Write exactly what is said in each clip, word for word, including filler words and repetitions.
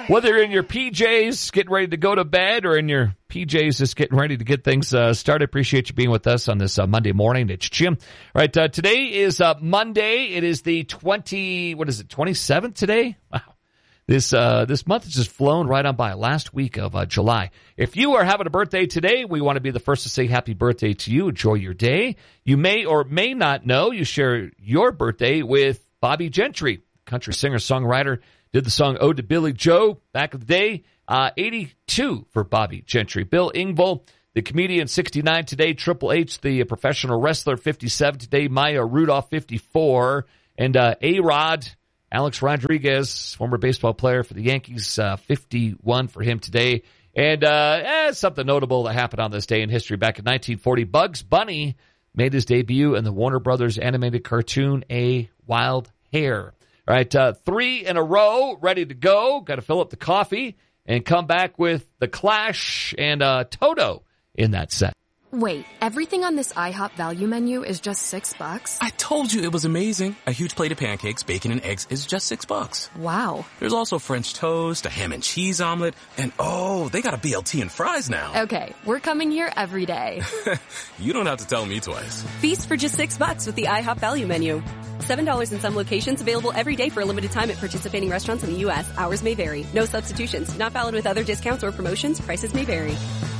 Whether you're in your P Js getting ready to go to bed or in your P Js just getting ready to get things uh, started, appreciate you being with us on this uh, Monday morning. It's Jim. All right, uh, today is uh, Monday. It is the twenty, what is it, twenty-seventh today? Wow. This uh, this month has just flown right on by. Last week of uh, July. If you are having a birthday today, we want to be the first to say happy birthday to you. Enjoy your day. You may or may not know you share your birthday with Bobbie Gentry, country singer-songwriter. Did the song Ode to Billy Joe back in the day. Uh, eighty-two for Bobbie Gentry. Bill Engvall, the comedian, sixty-nine today. Triple H, the professional wrestler, fifty-seven today. Maya Rudolph, fifty-four. And uh, A-Rod, Alex Rodriguez, former baseball player for the Yankees, uh, fifty-one for him today. And uh, eh, something notable that happened on this day in history. Back in nineteen forty, Bugs Bunny made his debut in the Warner Brothers animated cartoon A Wild Hare. All right, uh, three in a row, ready to go. Got to fill up the coffee and come back with The Clash and uh, Toto in that set. Wait, everything on this IHOP value menu is just six bucks? I told you it was amazing. A huge plate of pancakes, bacon, and eggs is just six bucks. Wow. There's also French toast, a ham and cheese omelet, and oh, they got a B L T and fries now. Okay, we're coming here every day. You don't have to tell me twice. Feast for just six bucks with the IHOP value menu. seven dollars in some locations, available every day for a limited time at participating restaurants in the U S. Hours may vary. No substitutions. Not valid with other discounts or promotions. Prices may vary.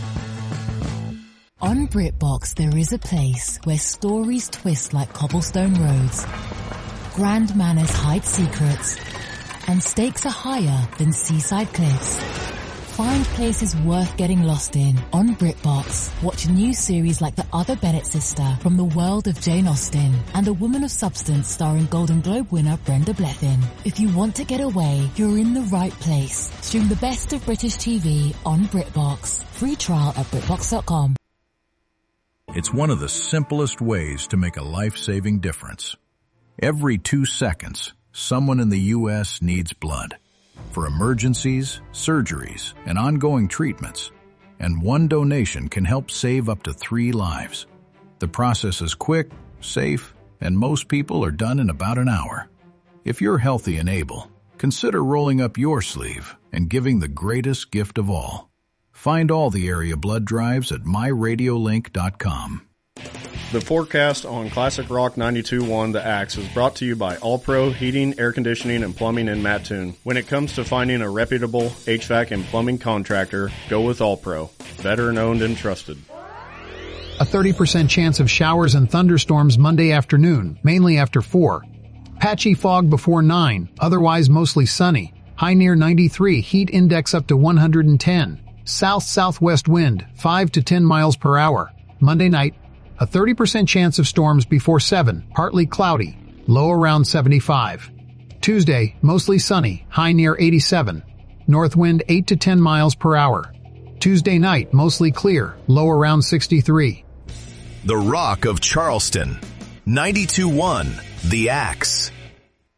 On BritBox, there is a place where stories twist like cobblestone roads, grand manners hide secrets, and stakes are higher than seaside cliffs. Find places worth getting lost in on BritBox. Watch new series like The Other Bennett Sister from the world of Jane Austen and A Woman of Substance starring Golden Globe winner Brenda Blethyn. If you want to get away, you're in the right place. Stream the best of British T V on BritBox. Free trial at BritBox dot com. It's one of the simplest ways to make a life-saving difference. Every two seconds, someone in the U S needs blood for emergencies, surgeries, and ongoing treatments. And one donation can help save up to three lives. The process is quick, safe, and most people are done in about an hour. If you're healthy and able, consider rolling up your sleeve and giving the greatest gift of all. Find all the area blood drives at my radio link dot com. The forecast on Classic Rock ninety-two point one The Axe is brought to you by All Pro Heating, Air Conditioning, and Plumbing in Mattoon. When it comes to finding a reputable H V A C and plumbing contractor, go with All Pro. Veteran owned and trusted. A thirty percent chance of showers and thunderstorms Monday afternoon, mainly after four. Patchy fog before nine, otherwise mostly sunny. High near ninety-three, heat index up to one hundred ten. South-southwest wind, five to ten miles per hour. Monday night, a thirty percent chance of storms before seven, partly cloudy, low around seventy-five. Tuesday, mostly sunny, high near eighty-seven. North wind eight to ten miles per hour. Tuesday night, mostly clear, low around sixty-three. The Rock of Charleston, ninety-two point one The Axe.